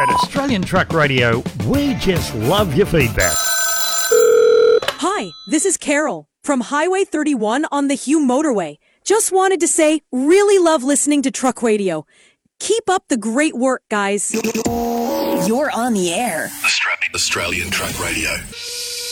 At Australian Truck Radio, we just love your feedback. Hi, this is Carol from Highway 31 on the Hugh Motorway. Just wanted to say, really love listening to Truck Radio. Keep up the great work, guys. You're on the air. Australian Truck Radio.